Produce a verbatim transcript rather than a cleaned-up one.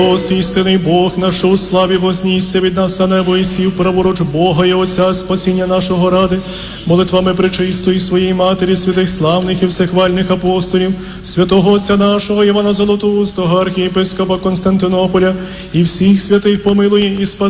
Ось істинний Бог наш у славі вознісся від нас на небо і сів праворуч Бога і Отця спасіння нашого ради, молитвами пречистої своєї Матері, святих славних і всехвальних апостолів, святого Отця нашого Івана Золотоустого, архієпископа Константинополя і всіх святих помилує і спаси.